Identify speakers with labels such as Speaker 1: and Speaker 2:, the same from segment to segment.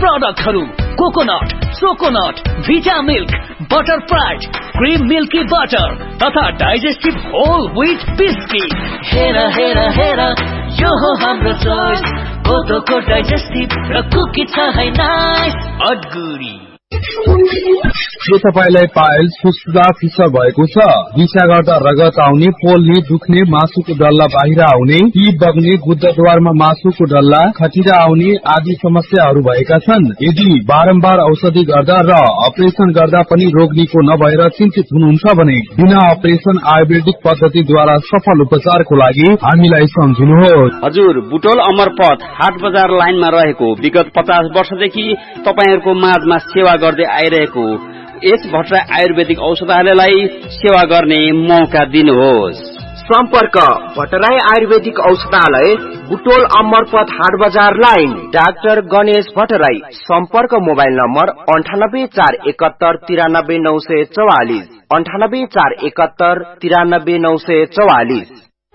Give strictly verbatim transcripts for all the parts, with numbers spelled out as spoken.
Speaker 1: प्रोडक्टहरु coconut, सोकोनट, भिटा milk, butter fried, cream milky butter तथा digestive whole wheat biscuit. हेर हेर हेर यो हो हाम्रो चोइस, कोदोको डाइजेस्टिभ र कुकी छ है नाइस अडगुडी।
Speaker 2: के तपाईलाई पाइल्स फुस्फुसा फिसर भएको छ? दिशा गर्दा रगत आउने, पोल्ने, दुख्ने, मासुको डल्ला बाहिर आउने, पी बग्ने, गुद्दद्वारमा मासुको डल्ला, खटिरा आउने आदि समस्याहरू भएका छन्? यदि बारम्बार औषधि गर्दा र अपरेसन गर्दा पनि रोग निको नभएर चिन्तित हुनुहुन्छ भने बिना अपरेसन आयुर्वेदिक पद्धतिद्वारा सफल उपचारको लागि हामीलाई सम्झिनुहोस्।
Speaker 3: हजुर, बुटोल अमरपथ हाट बजार लाइनमा रहेको विगत पचास वर्षदेखि तपाईहरुको माझमा सेवा गर्दै आइरहेको एस भट्टराई आयुर्वेदिक औषधालयलाई सेवा गर्ने मौका दिनुहोस्।
Speaker 4: सम्पर्क भट्टराई आयुर्वेदिक औषधालय, बुटोल अमरपथ हाट बजार लाइन, डाक्टर गणेश भट्टराई। सम्पर्क मोबाइल नम्बर अन्ठानब्बे चार एकात्तर तिरानब्बे नौ सय चौवालिस, अन्ठानब्बे चार एकात्तर तिरानब्बे नौ सय चौवालिस।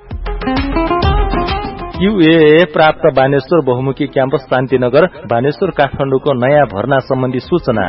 Speaker 5: क्यूए प्राप्त बानेश्वर बहुमुखी क्याम्पस शान्तिनगर बानेश्वर काठमाडौँको नयाँ भर्ना सम्बन्धी सूचना।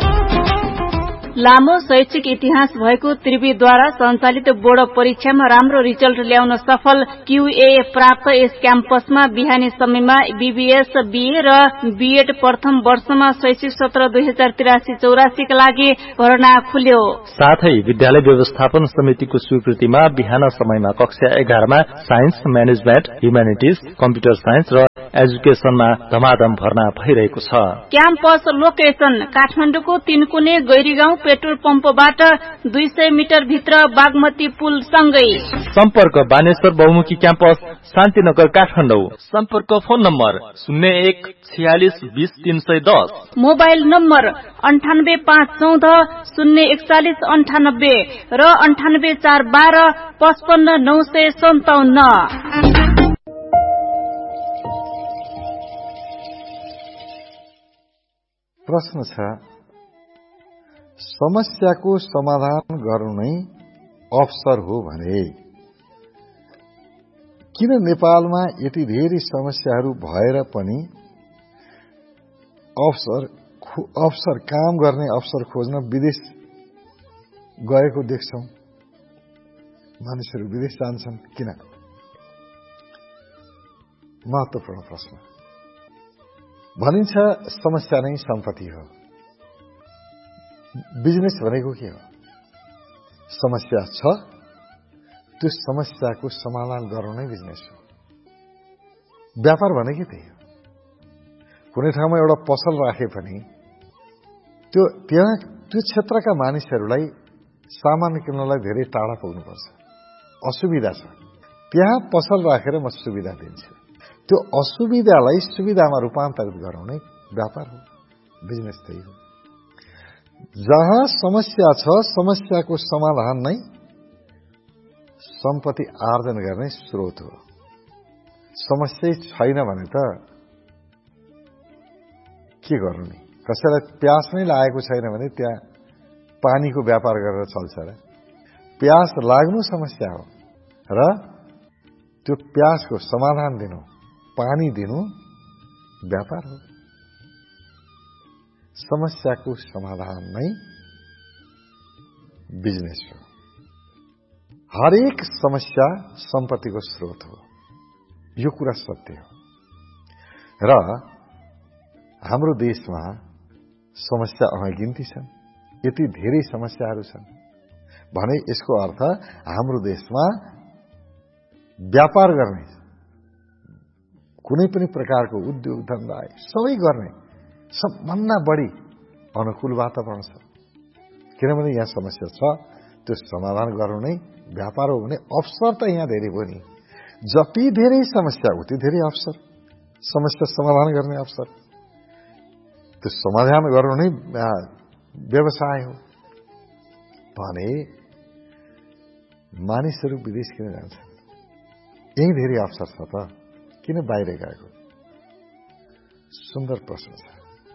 Speaker 6: लामो शैक्षिक इतिहास भएको त्रिवीद्वारा सञ्चालित बोर्ड परीक्षामा राम्रो रिजल्ट ल्याउन सफल क्यूए प्राप्त यस क्याम्पसमा बिहानी समयमा बीबीएस, बीए र बीएड प्रथम वर्षमा शैक्षिक सत्र दुई हजार त्रियासी चौरासी का लागि भर्ना खुल्यो।
Speaker 5: साथै विद्यालय व्यवस्थापन समितिको स्वीकृतिमा बिहान समयमा कक्षा एघारमा science, management, humanities, computer science र एजुकेशनमा धमाधम भर्ना भइरहेको छ।
Speaker 6: क्याम्पस लोकेसन काठमाडौँको तीनकुने गैरीगाउँ पेट्रोल पम्पबाट दुई सय मिटर भित्र बागमती पुल सँगै।
Speaker 5: सम्पर्क बानेश्वर बहुमुखी क्याम्पस शान्तिनगर काठमाडौँ। सम्पर्क फोन नम्बर शून्य एक छयालिस बीस तीन सय दस,
Speaker 6: मोबाइल नम्बर अन्ठानब्बे पाँच चौध शून्य एकचालिस अन्ठानब्बे र अन्ठानब्बे चार बाह्र पचपन्न नौ सय सन्ताउन्न।
Speaker 7: प्रश्न छ, समस्याको समाधान गर्नु नै अवसर हो भने किन नेपालमा यति धेरै समस्याहरू भएर पनि अवसर अवसर काम गर्ने अवसर खोज्न विदेश गएको देख्छौं? मानिसहरू विदेश जान्छन् किन? महत्त्वपूर्ण प्रश्न। भनिन्छ समस्या नै सम्पत्ति हो। बिजनेस भनेको के हो? समस्या छ, त्यो समस्याको समाधान गर्नु नै बिजनेस हो। व्यापार भनेकै त्यही हो। कुनै ठाउँमा एउटा पसल राखे पनि त्यो त्यहाँ त्यो क्षेत्रका मानिसहरूलाई सामान किन्नलाई धेरै टाढा पुग्नुपर्छ, असुविधा छ। त्यहाँ पसल राखेर म सुविधा दिन्छु, त्यो असुविधालाई सुविधामा रूपान्तरित गरौँ नै व्यापार हो, बिजनेस त्यही हो। जहाँ समस्या छ, समस्याको समाधान नै सम्पत्ति आर्जन गर्ने स्रोत हो। समस्या छैन भने त के गर्नु नि? कसैलाई प्यास नै लागेको छैन भने त्यहाँ पानीको व्यापार गरेर चल्छ र? प्यास लाग्नु समस्या हो र त्यो प्यासको समाधान दिनु, पानी दिनु व्यापार हो। समस्याको समाधान नै बिजनेस हो। हरेक समस्या सम्पत्तिको स्रोत हो, यो कुरा सत्य हो। र हाम्रो देशमा समस्या अनगिन्ती छन्, यति धेरै समस्याहरू छन् भने यसको अर्थ हाम्रो देशमा व्यापार गर्ने, कुनै पनि प्रकारको उद्योग धन्दा सबै गर्ने सबभन्दा बढी अनुकूल वातावरण छ। किनभने यहाँ समस्या छ, त्यो समाधान गर्नु नै व्यापार हो भने अवसर त यहाँ धेरै हो नि। जति धेरै समस्या उति धेरै अवसर, समस्या समाधान गर्ने अवसर। त्यो समाधान गर्नु नै व्यवसाय हो भने मानिसहरू विदेश किन जान्छन्? यही धेरै अवसर छ त, किन बाहिर गएको? सुन्दर प्रश्न छ।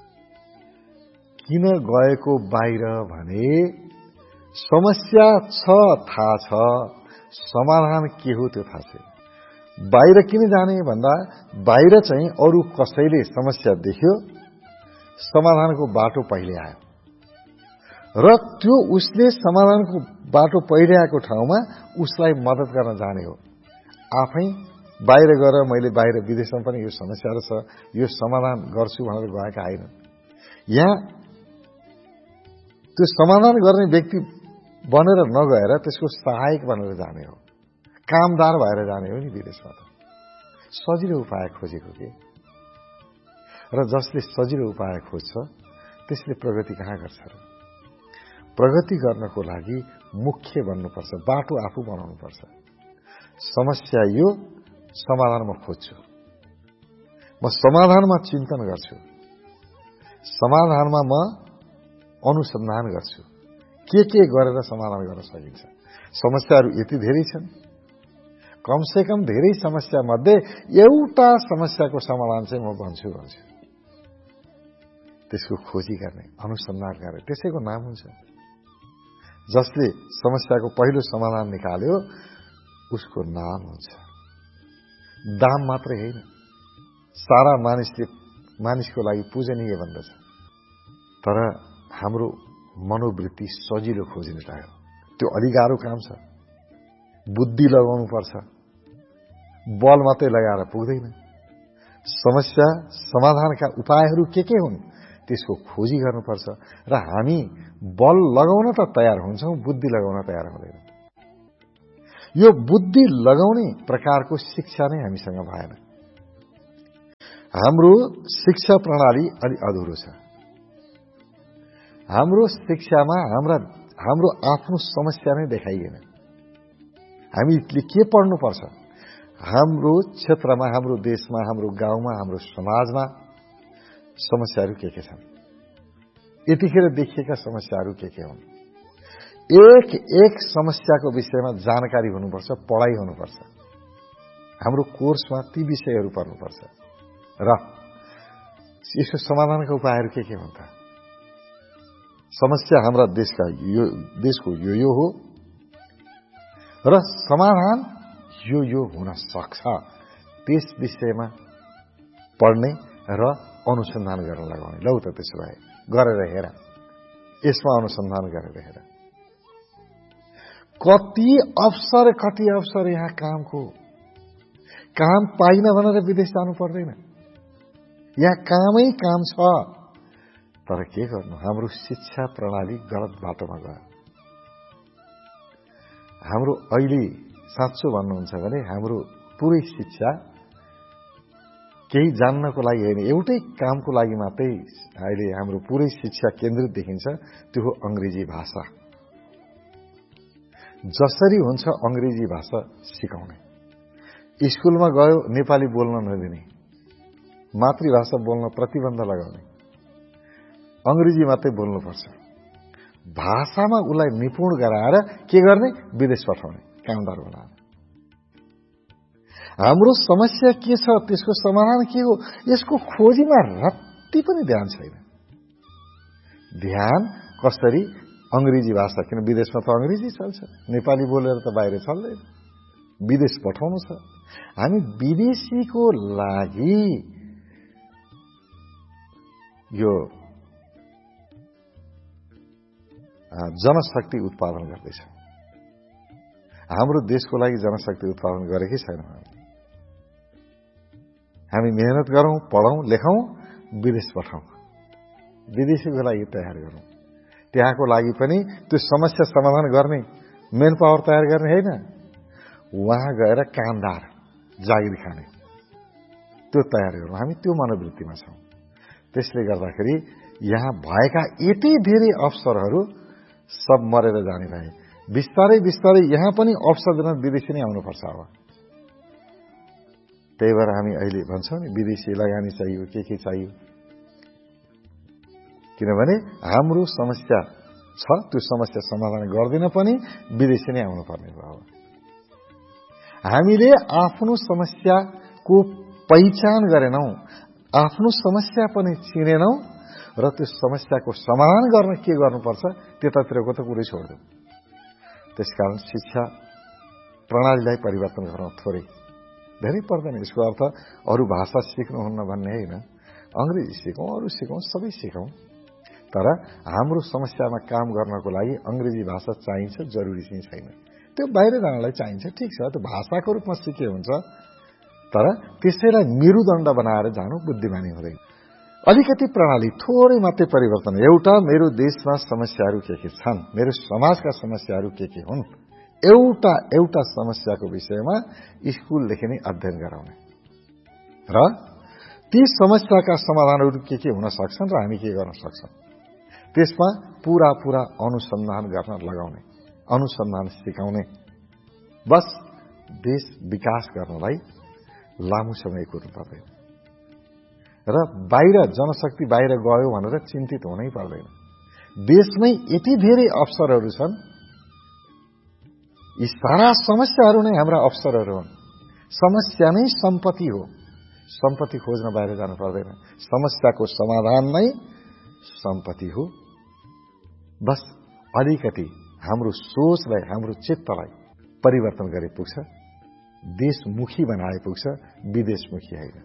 Speaker 7: किन गएको बाहिर भने समस्या छ थाहा छ, समाधान के हो त्यो थाहा छैन। बाहिर किन जाने भन्दा बाहिर चाहिँ अरू कसैले समस्या देख्यो, समाधानको बाटो पहिले आयो र त्यो उसले समाधानको बाटो पहिल्याएको ठाउँमा उसलाई मद्दत गर्न जाने हो। आफै बाहिर गएर मैले बाहिर विदेशमा पनि यो समस्याहरू छ, यो समाधान गर्छु भनेर गएका हैनन्। यहाँ त्यो समाधान गर्ने व्यक्ति बनेर नगएर त्यसको सहायक बनेर जाने हो, कामदार भएर जाने हो नि विदेशमा। त सजिलो उपाय खोजेको के, र जसले सजिलो उपाय खोज्छ त्यसले प्रगति कहाँ गर्छ र? प्रगति गर्नको लागि मुख्य बन्नुपर्छ, बाटो आफू बनाउनुपर्छ। समस्या यो, समाधान म खोज्छु, म समाधानमा चिन्तन गर्छु, समाधानमा म अनुसन्धान गर्छु, के के गरेर समाधान गर्न सकिन्छ। समस्याहरू यति धेरै छन्, कमसेकम धेरै समस्या मध्ये एउटा समस्याको समाधान चाहिँ म भन्छु भन्छु त्यसको खोजी गर्ने, अनुसन्धान गर्ने, त्यसैको नाम हुन्छ। जसले समस्याको पहिलो समाधान निकाल्यो उसको नाम हुन्छ। दाम मात्रै होइन, सारा मानिसले मानिसको लागि पूजनीय बन्दछ। तर हाम्रो मनोवृत्ति सजिलो खोज्ने लाग्यो, त्यो अलि गाह्रो काम छ। बुद्धि लगाउनु पर्छ, बल मात्रै लगाएर पुग्दैन। समस्या समाधानका उपायहरू के के हुन् त्यसको खोजी गर्नुपर्छ र हामी बल लगाउन त तयार हुन्छौं, बुद्धि लगाउन तयार हुँदैन। यो बुद्धि लगाउने प्रकारको शिक्षा नै हामीसँग भएन। हाम्रो शिक्षा प्रणाली अलि अधुरो छ। हाम्रो शिक्षामा हाम्रा हाम्रो आफ्नो समस्या नै देखाइएन। हामीले के पढ्नुपर्छ? हाम्रो क्षेत्रमा, हाम्रो देशमा, हाम्रो गाउँमा, हाम्रो समाजमा समस्याहरू के के छन्, यतिखेर देखिएका समस्याहरू के के हुन्, एक एक समस्याको विषयमा जानकारी हुनुपर्छ, पढाइ हुनुपर्छ। हाम्रो कोर्समा ती विषयहरू पढ्नुपर्छ र यसको समाधानका उपायहरू के के हुन् त? समस्या हाम्रा देशका यो देशको यो यो हो र समाधान यो यो हुन सक्छ। त्यस विषयमा पढ्ने र अनुसन्धान गर्न लगाउने। लौ त त्यसो भए गरेर हेर, यसमा अनुसन्धान गरेर हेर। कति अवसर कति अवसर यहाँ कामको, काम पाइन भनेर विदेश जानु पर्दैन। यहाँ कामै काम छ। तर के गर्नु, हाम्रो शिक्षा प्रणाली गलत बाटोमा गयो। हाम्रो अहिले साँचो भन्नुहुन्छ भने हाम्रो पुरै शिक्षा केही जान्नको लागि होइन, एउटै कामको लागि मात्रै अहिले हाम्रो पुरै शिक्षा केन्द्रित देखिन्छ, त्यो हो अंग्रेजी भाषा। जसरी हुन्छ अंग्रेजी भाषा सिकाउने, स्कुलमा गयो नेपाली बोल्न नदिने, मातृभाषा बोल्न प्रतिबन्ध लगाउने, अंग्रेजी मात्रै बोल्नुपर्छ। भाषामा उसलाई निपुण गराएर के गर्ने? विदेश पठाउने, कामदार बनाउने। हाम्रो समस्या के छ, त्यसको समाधान के हो, यसको खोजीमा रत्ती पनि ध्यान छैन। ध्यान कसरी? अंग्रेजी भाषा, किन विदेशमा त अंग्रेजी चल्छ, नेपाली बोलेर त बाहिर चल्दैन, विदेश पठाउनु छ। हामी विदेशीको लागि यो जनशक्ति उत्पादन गर्दैछौँ। हाम्रो देशको लागि जनशक्ति उत्पादन गरेकै छैनौँ। हामी मेहनत गरौँ, पढौँ, लेखौँ, विदेश पठाउँ, विदेशीको लागि तयार गरौँ। त्यहाँको लागि पनि त्यो समस्या समाधान गर्ने मेन पावर तयार गर्ने होइन, वहाँ गएर कामदार जागिर खाने त्यो तयार गरौँ। हामी त्यो मनोवृत्तिमा छौँ। त्यसले गर्दाखेरि यहाँ भएका यति धेरै अवसरहरू सब मरेर जाने भए। बिस्तारै बिस्तारै यहाँ पनि अवसर दिन विदेशी नै आउनुपर्छ। अब त्यही भएर हामी अहिले भन्छौँ नि विदेशी लगानी चाहियो, के के चाहियो, किनभने हाम्रो समस्या छ, त्यो समस्या समाधान गर्दिन पनि विदेशी नै आउनुपर्ने भयो। हामीले आफ्नो समस्याको पहिचान गरेनौं, आफ्नो समस्या पनि चिनेनौं र त्यो समस्याको समाधान गर्न के गर्नुपर्छ त्यतातिरको त कुरै छोड्दियौं। त्यसकारण शिक्षा प्रणालीलाई परिवर्तन गर्न थोरै धेरै पर्दैन। यसको अर्थ अरू भाषा सिक्नुहुन्न भन्ने होइन, अंग्रेजी सिकौं, अरू सिकौं, सबै सिकौं, तर हाम्रो समस्यामा काम गर्नको लागि अंग्रेजी भाषा चाहिन्छ, जरुरी चाहिँ छैन। त्यो बाहिर जानलाई चाहिन्छ, ठिक छ, त्यो भाषाको रूपमा सिके हुन्छ, तर त्यसैलाई मेरुदण्ड बनाएर जानु बुद्धिमानी हुँदैन। अलिकति प्रणाली थोरै मात्रै परिवर्तन, एउटा मेरो देशमा समस्याहरू के के छन्, मेरो समाजका समस्याहरू के के हुन्, एउटा एउटा समस्याको विषयमा स्कुलदेखि नै अध्ययन गराउने र ती समस्याका समाधानहरू के के हुन सक्छन् र हामी के गर्न सक्छौं, त्यसमा पूरा पूरा अनुसन्धान गर्न लगाउने, अनुसन्धान सिकाउने। बस देश विकास गर्नलाई लामो समय कुर्नु पर्दैन र बाहिर जनशक्ति बाहिर गयो भनेर चिन्तित हुनै पर्दैन। देशमै यति धेरै अवसरहरू छन्, यी सारा समस्याहरू नै हाम्रा अवसरहरू हुन्। समस्या नै सम्पत्ति हो, सम्पत्ति खोज्न बाहिर जानु पर्दैन, समस्याको समाधान नै सम्पत्ति हो। बस अलिकति हाम्रो सोचलाई, हाम्रो चित्तलाई परिवर्तन गरे पुग्छ, देशमुखी बनाए पुग्छ, विदेशमुखी होइन।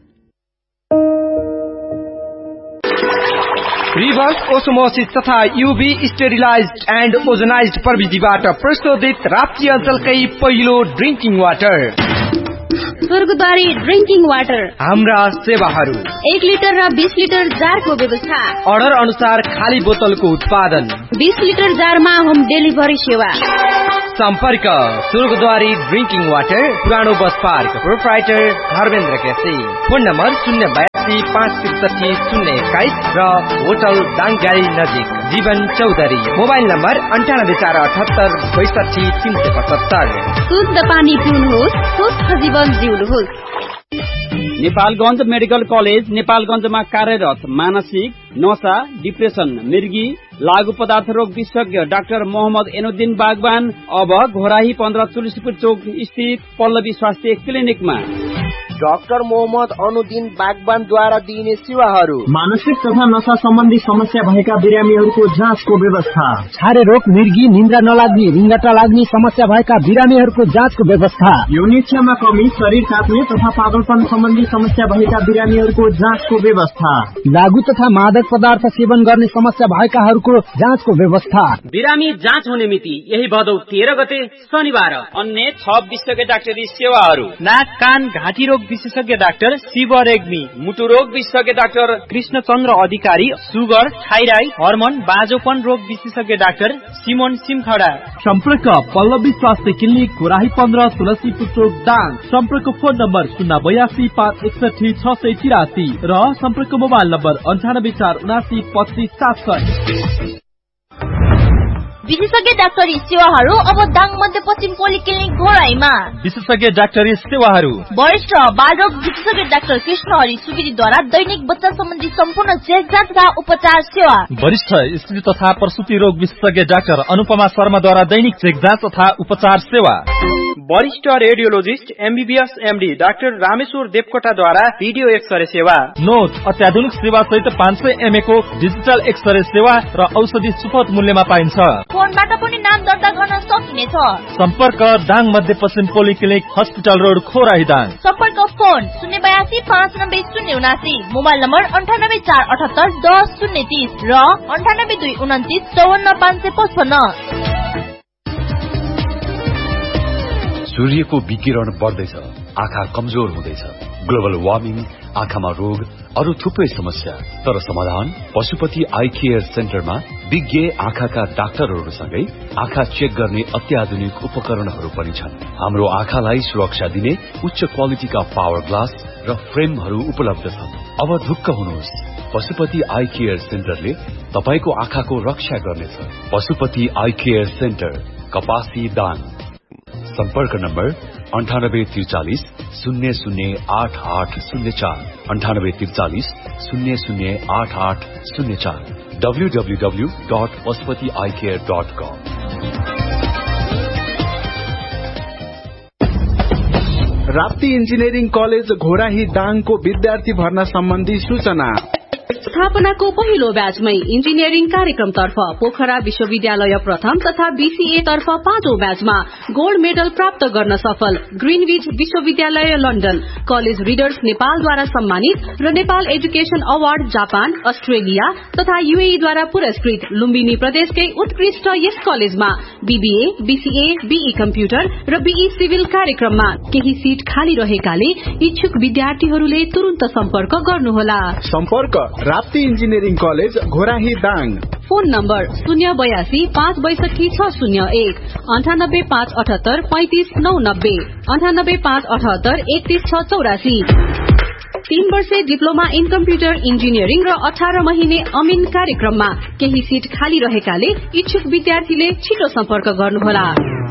Speaker 8: रिभर्स ओस्मोसिस तथा यूभी स्टेरिलाइज्ड एन्ड ओजनाइज्ड प्रविधिबाट प्रशोधित राप्ती अञ्चलकै पहिलो ड्रिंकिङ वाटर
Speaker 9: स्वर्गद्वारी ड्रिंकिङ वाटर।
Speaker 8: हाम्रा सेवाहरू
Speaker 9: एक लिटर र बीस लिटर जारको व्यवस्था,
Speaker 8: अर्डर अनुसार खाली बोतलको उत्पादन,
Speaker 9: बीस लिटर जारमा होम डेलिभरी सेवा।
Speaker 8: सम्पर्क स्वर्गद्वारी ड्रिंकिङ वाटर, पुरानो bus park, proprietor Dharmendra KC. Phone number शून्य बयासी पाँच त्रिसठी शून्य एक्काइस र होटल दाङगाई नजिक जीवन चौधरी। मोबाइल नम्बर अन्ठानब्बे चार अठहत्तर बैसठी तीन सय पचहत्तर।
Speaker 9: शुद्ध पानी पिउनुहोस्, स्वस्थ जीवन जिउनुहोस्।
Speaker 3: नेपालगञ्ज मेडिकल कलेज नेपालगञ्जमा कार्यरत मानसिक, नशा, डिप्रेसन, मृगी, लागू पदार्थ रोग विशेषज्ञ डाक्टर मोहम्मद एनुद्दिन बागवान अब घोराही पन्ध्र तुलसीपुर चौक स्थित पल्लवी स्वास्थ्य क्लिनिकमा।
Speaker 4: डाक्टर मोहम्मद अनुद्दिन बागवानद्वारा दिइने सेवाहरू:
Speaker 10: मानसिक तथा नशा सम्बन्धी समस्या भएका बिरामीहरूको जाँचको व्यवस्था,
Speaker 11: छारे रोग, मृगी, निन्द्रा नलाग्ने, रिङ्गटा लाग्ने समस्या भएका बिरामीहरूको जाँचको व्यवस्था,
Speaker 10: यौन इच्छामा कमी, शरीर काट्ने तथा पागलपन सम्बन्धी समस्या भएका बिरामीहरूको जाँचको व्यवस्था,
Speaker 11: लागू तथा मादक पदार्थ सेवन गर्ने समस्या भएकाहरूको जाँचको व्यवस्था।
Speaker 3: बिरामी जाँच हुने मिति यही भदौ तेह्र गते शनिबार। अन्य छ विशेषज्ञ डाक्टरी सेवाहरू:
Speaker 8: नाक, कान, घाँटी रोग विशेषज्ञ डाक्टर शिव रेग्मी,
Speaker 3: मुटु रोग विशेषज्ञ डाक्टर
Speaker 8: कृष्णचन्द्र अधिकारी, सुगर, थाइराइड, हर्मोन, बाँझोपन रोग विशेषज्ञ डाक्टर सिमोन सिमखडा।
Speaker 12: सम्पर्क पल्लवी स्वास्थ्य क्लिनिक, घोराही पन्ध्र तुलसीपुर चौक दाङ। सम्पर्क फोन नम्बर शून्य बयासी पाँच एकसठी छ सय तिरासी र सम्पर्क मोबाइल नम्बर अन्ठानब्बे चार उनासी पच्चिस सात सय।
Speaker 9: विशेषज्ञ डाक्टरी सेवाहरू अब दाङ मध्यपश्चिम पोलिक्लिनिक घोराईमा।
Speaker 5: विशेषज्ञ डाक्टरी सेवाहरू:
Speaker 9: वरिष्ठ बालरोग विशेषज्ञ डाक्टर कृष्ण हरि सुगिरीद्वारा दैनिक बच्चा सम्बन्धी सम्पूर्ण चेक जाँच तथा उपचार सेवा।
Speaker 5: वरिष्ठ स्त्री तथा प्रसुति रोग विशेषज्ञ डाक्टर अनुपमा शर्माद्वारा दैनिक चेक जाँच तथा उपचार सेवा।
Speaker 8: वरिष्ठ radiologist MBBS MD doctor Rameshwar देवकोटाद्वारा video x-ray सेवा।
Speaker 5: नोट अत्याधुनिक सेवा सहित पाँच सय एमए को डिजिटल एक्सरे सेवा र औषधि सुपथ मूल्यमा पाइन्छ।
Speaker 9: फोनबाट पनि नाम दर्ता गर्न सकिनेछ।
Speaker 5: सम्पर्क दाङ मध्यपश्चिम पोलिक्लिनिक हस्पिटल रोड खोराही दाङ।
Speaker 9: सम्पर्क फोन शून्य बयासी पाँच नब्बे शून्य उनासी, मोबाइल नम्बर अन्ठानब्बे चार अठहत्तर दस शून्य तीस र अन्ठानब्बे दुई उन्तिस चौवन्न पाँच सय पचपन्न।
Speaker 13: सूर्यको विकिरण बढ्दैछ, आँखा कमजोर हुँदैछ, ग्लोबल वार्मिङ, आँखामा रोग, अरू थुप्रै समस्या। तर समाधान पशुपति आई केयर सेन्टरमा विज्ञ आँखाका डाक्टरहरूसँगै आँखा चेक गर्ने अत्याधुनिक उपकरणहरू पनि छन्। हाम्रो आँखालाई सुरक्षा दिने उच्च क्वालिटीका पावर ग्लास र फ्रेमहरू उपलब्ध छन्। अब ढुक्क हुनुहोस्, पशुपति आई केयर सेन्टरले तपाईको आँखाको रक्षा गर्नेछ। पशुपति आई केयर सेन्टर, कपासी दाङ। सम्पर्क नम्बर अन्ठानब्बे त्रिचालिस शून्य शून्य आठ आठ शून्य चार, अन्ठानब्बे त्रिचालिस शून्य शून्य आठ आठ शून्य चार, W W W dot Pashupati I care dot com.
Speaker 14: Rapti engineering college Ghorahi दाङको विद्यार्थी भर्ना सम्बन्धी सूचना: स्थापनाको पहिलो ब्याचमै इन्जिनियरिङ कार्यक्रमतर्फ पोखरा विश्वविद्यालय प्रथम तथा बीसीए तर्फ पाँचौं ब्याचमा गोल्ड मेडल प्राप्त गर्न सफल ग्रीनविच विश्वविद्यालय लन्डन कलेज रिडर्स नेपालद्वारा सम्मानित र Nepal education award Japan Australia तथा यूएई द्वारा पुरस्कृत लुम्बिनी प्रदेशकै उत्कृष्ट यस कलेजमा बीबीए बीसीए बीई कम्प्युटर र बीई सिभिल कार्यक्रममा केही सीट खाली रहेकाले इच्छुक विद्यार्थीहरूले तुरुन्त सम्पर्क गर्नुहोला।
Speaker 15: सम्पर्क Rapti engineering college Ghorahi Dang.
Speaker 14: Phone number शून्य बयासी पाँच बैसठी छ शून्य एक अन्ठानब्बे पाँच अठहत्तर पैंतिस नौ नब्बे अन्ठानब्बे पाँच अठहत्तर एकतीस छ चौरासी। तीन वर्षे डिप्लोमा इन कम्प्युटर इन्जिनियरिङ र अठार महिने अमिन कार्यक्रममा केही सीट खाली रहेकाले इच्छुक विद्यार्थीले छिटो सम्पर्क गर्नुहोला।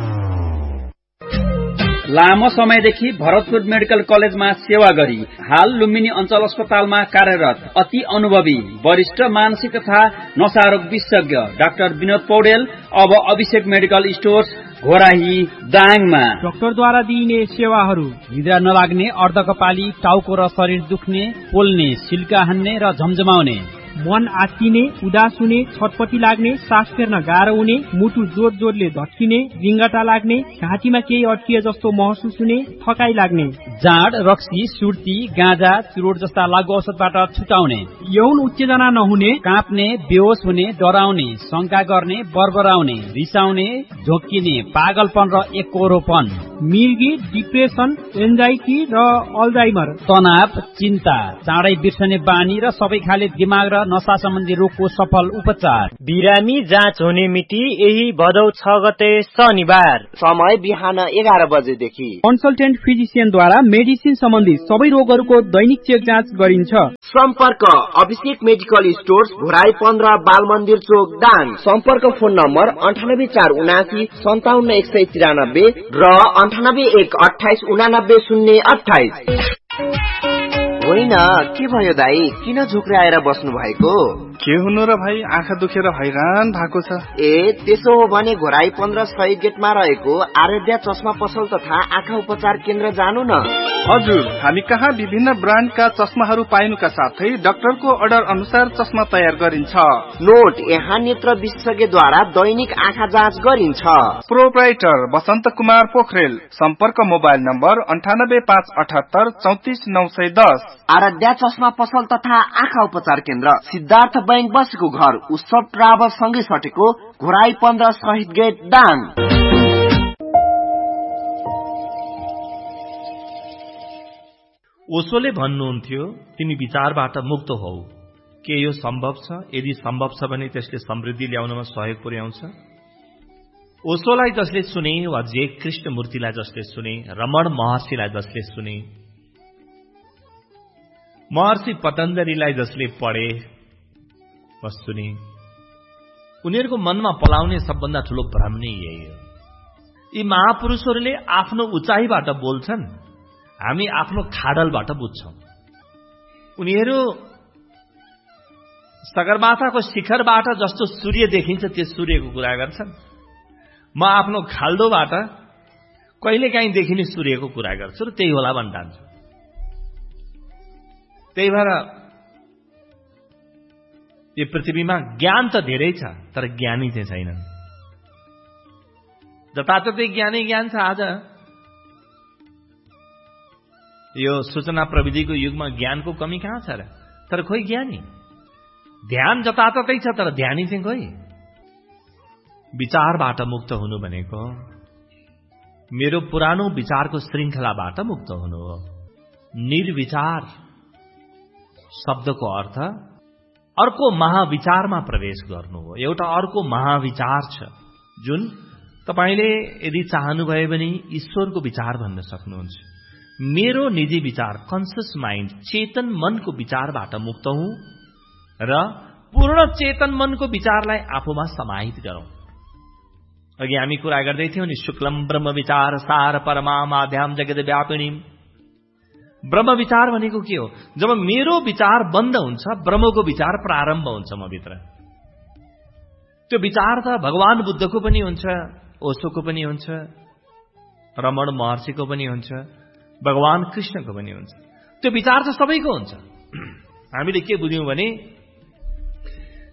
Speaker 3: लामो समयदेखि भरतपुर मेडिकल कलेजमा सेवा गरी हाल लुम्बिनी अञ्चल अस्पतालमा कार्यरत अति अनुभवी वरिष्ठ मानसिक तथा नशारोग विशेषज्ञ डाक्टर विनोद पौडेल अब अभिषेक मेडिकल स्टोर्स घोराही दाङमा
Speaker 16: डाक्टरद्वारा दिइने सेवाहरू निद्रा नलाग्ने, अर्धकपाली, टाउको र शरीर दुख्ने, पोल्ने, सिल्का हान्ने र झमझमाउने, मन आत्तिने, उदास हुने, छटपटी लाग्ने, सास फेर्न गाह्रो हुने, मुटु जोर जोरले धस्किने, रिङ्गटा लाग्ने, घाँटीमा केही अड्किए जस्तो महसुस हुने, थकाई लाग्ने, जाँड, रक्सी, सुर्ती, गाँजा, चुरोट जस्ता लागु औषधबाट छुटाउने,
Speaker 10: यौन उत्तेजना नहुने,
Speaker 16: काँप्ने, बेहोस हुने, डराउने, शंका गर्ने, बरबराउने, रिसाउने, झोक्किने, पागलपन र एककोरोपन,
Speaker 10: मिर्गी, डिप्रेसन, एन्जाइटी र अल्जाइमर,
Speaker 16: तनाव, चिन्ता, चाँडै बिर्सने बानी र सबै खाले दिमाग र नशा सम्बन्धी रोगको सफल उपचार।
Speaker 17: बिरामी जाँच हुने मिति यही भदौ छ गते शनिबार,
Speaker 4: समय बिहान एघार बजेदेखि।
Speaker 10: कन्सल्टेन्ट फिजिसियनद्वारा मेडिसिन सम्बन्धी सबै रोगहरूको दैनिक चेक जाँच गरिन्छ।
Speaker 4: सम्पर्क अभिषेक मेडिकल स्टोर्स घोराई पन्ध्र बाल मन्दिर चोक दाङ। सम्पर्क फोन नम्बर अन्ठानब्बे चार उनासी सन्ताउन्न एक सय तिरानब्बे र अन्ठानब्बे एक अठाइस उनानब्बे शून्य अठाइस। होइन, के भयो दाई, किन झुक्राएर बस्नु भएको?
Speaker 18: के हुनु र भाइ, आँखा दुखेर हैरान भएको छ।
Speaker 4: ए त्यसो हो भने घोराई पन्ध्र शहीद गेटमा रहेको आराध्या चस्मा पसल तथा आँखा उपचार केन्द्र जानु न।
Speaker 18: हजुर, हामी कहाँ विभिन्न ब्रान्डका चस्माहरू पाइनुका साथै डाक्टरको अर्डर अनुसार चस्मा तयार गरिन्छ।
Speaker 4: नोट, यहाँ नेत्र विशेषज्ञद्वारा दैनिक आँखा जाँच गरिन्छ।
Speaker 18: प्रोप्राइटर बसन्त कुमार पोखरेल। सम्पर्क मोबाइल नम्बर अन्ठानब्बे पाँच अठहत्तर चौतिस नौ सय दस।
Speaker 4: आराध्या चस्मा पसल तथा आँखा उपचार केन्द्र सिद्धार्थ बैंक बसेको घर उत्सव ट्राभल सँगै सटेको घोराई पन्ध्र शहीद गेट दाङ।
Speaker 19: ओशोले भन्नुहुन्थ्यो, तिमी विचारबाट मुक्त हौ। के यो सम्भव छ? यदि सम्भव छ भने त्यसले समृद्धि ल्याउनमा सहयोग पुर्याउँछ। ओशोलाई जसले सुने वा जे कृष्णमूर्तिलाई जसले सुने, रमण महर्षिलाई जसले सुने, महर्षि पतञ्जलिलाई जसले पढे वा सुने, उनीहरूको मनमा पलाउने सबभन्दा ठूलो भ्रम नै यही हो। यी महापुरुषहरूले आफ्नो उचाइबाट बोल्छन्, हामी आफ्नो खाडलबाट बुझ्छौं। उनीहरू सगरमाथाको शिखरबाट जस्तो सूर्य देखिन्छ त्यो सूर्यको कुरा गर्छन्, म आफ्नो खाल्डोबाट कहिलेकाहीँ देखिने सूर्यको कुरा गर्छु र त्यही होला भन्न चाहन्छु। त्यही भएर यो पृथ्वीमा ज्ञान त धेरै छ, तर ज्ञानी चाहिँ छैनन्। जताततै ज्ञानै ज्ञान छ। आज यो सूचना प्रविधिको युगमा ज्ञानको कमी कहाँ छ र? तर खोइ ज्ञानी। ध्यान जताततै छ, तर ध्यानी चाहिँ खोइ। विचारबाट मुक्त हुनु भनेको मेरो पुरानो विचारको श्रृङ्खलाबाट मुक्त हुनु हो। निर्विचार शब्दको अर्थ अर्को महाविचारमा प्रवेश गर्नु हो। एउटा अर्को महाविचार छ जुन तपाईले यदि चाहनुभयो भने ईश्वरको विचार भन्न सक्नुहुन्छ। मेरो निजी विचार, कन्सियस माइन्ड, चेतन मनको विचारबाट मुक्त हुँ र पूर्ण चेतन मनको विचारलाई आफूमा समाहित गरौं। अघि हामी कुरा गर्दै थियौं नि, शुक्लम ब्रह्म विचार सार परमा माध्याम जगत व्यापिनी। ब्रह्म विचार भनेको के हो? जब मेरो विचार बन्द हुन्छ, ब्रह्मको विचार प्रारम्भ हुन्छ म भित्र। त्यो विचार त भगवान बुद्धको पनि हुन्छ, ओशोको पनि हुन्छ, रमण महर्षिको पनि हुन्छ, भगवान कृष्णको पनि हुन्छ। त्यो विचार त सबैको हुन्छ। हामीले के बुझ्यौं भने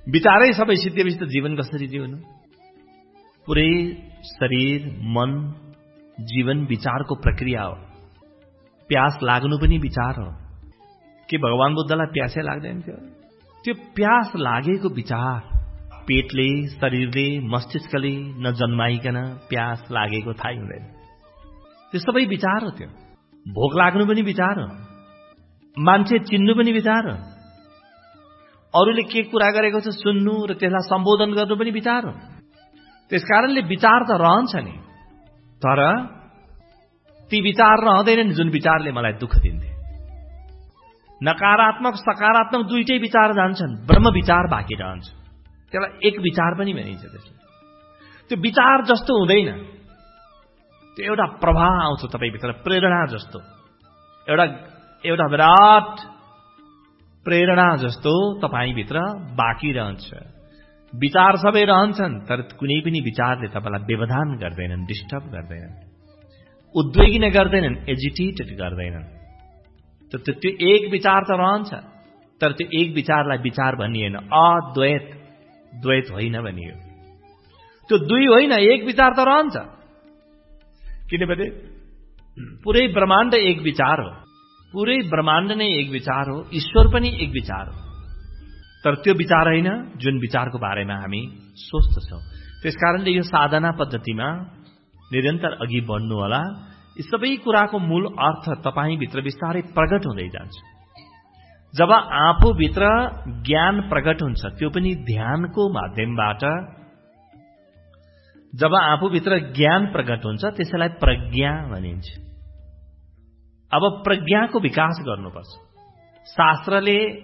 Speaker 19: विचारै सबै सिद्धिएपछि त जीवन कसरी जिउनु? पुरै शरीर मन जीवन विचारको प्रक्रिया हो। प्यास लाग्नु पनि विचार हो। के भगवान बुद्धलाई प्यासै लाग्दैन थियो? त्यो प्यास लागेको विचार पेटले शरीरले मस्तिष्कले नजन्माइकन प्यास लागेको थाहै हुँदैन। त्यो सबै विचार हो। त्यो भोक लाग्नु पनि विचार हो। मान्छे चिन्नु पनि विचार हो। अरूले के कुरा गरेको छ सुन्नु र त्यसलाई सम्बोधन गर्नु पनि विचार हो। त्यसकारणले विचार त रहन्छ नि, तर ती विचार रहँदैनन् जुन विचारले मलाई दुःख दिन्थे। नकारात्मक सकारात्मक दुईटै विचार जान्छन्, ब्रह्म विचार बाँकी रहन्छ। त्यसलाई एक विचार पनि भनिन्छ। त्यसले त्यो विचार जस्तो हुँदैन, त्यो एउटा प्रभाव आउँछ तपाईभित्र, प्रेरणा जस्तो, एउटा एउटा विराट प्रेरणा जस्तो तपाईभित्र बाँकी रहन्छ। विचार सबै रहन्छन्, तर कुनै पनि विचारले तपाईलाई व्यवधान गर्दैनन्, डिस्टर्ब गर्दैनन्, उद्वेगी नै गर्दैनन्, एजिटेटेड गर्दैनन्। त त्यो एक विचार त रहन्छ, तर त्यो एक विचारलाई विचार भनिएन, अद्वैत द्वैत होइन भनियो। त्यो दुई होइन, एक विचार त रहन्छ। किनभने पुरै ब्रह्माण्ड एक विचार हो, पुरै ब्रह्माण्ड नै एक विचार हो, ईश्वर पनि एक विचार हो। तर त्यो विचार होइन जुन विचारको बारेमा हामी सोच्दछौँ। त्यसकारणले यो साधना पद्धतिमा निरन्तर अघि बढ्नु होला। यी सबै कुराको मूल अर्थ तपाईभित्र बिस्तारै प्रकट हुँदै जान्छ। जब आफूभित्र ज्ञान प्रकट हुन्छ, त्यो पनि ध्यानको माध्यमबाट, जब आफूभित्र ज्ञान प्रकट हुन्छ त्यसैलाई प्रज्ञा भनिन्छ। अब प्रज्ञाको विकास गर्नुपर्छ। शास्त्रले